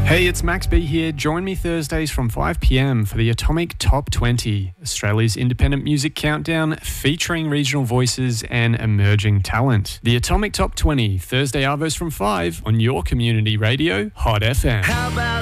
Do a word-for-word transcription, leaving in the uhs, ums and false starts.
Hey, it's Max B here. Join me Thursdays from five p.m. for the Atomic Top twenty, Australia's independent music countdown featuring regional voices and emerging talent. The Atomic Top twenty, Thursday arvos from five on your community radio, Hot F M. How about